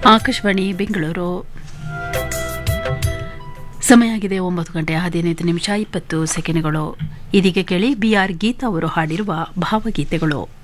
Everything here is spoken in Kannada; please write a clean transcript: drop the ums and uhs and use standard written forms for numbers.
ಆಕಾಶವಾಣಿ ಬೆಂಗಳೂರು. ಸಮಯ ಆಗಿದೆ 9:15 ನಿಮಿಷ 20 ಸೆಕೆಂಡ್ಗಳು. ಇದೀಗ ಕೇಳಿ BR ಗೀತಾ ಅವರು ಹಾಡಿರುವ ಭಾವಗೀತೆಗಳು.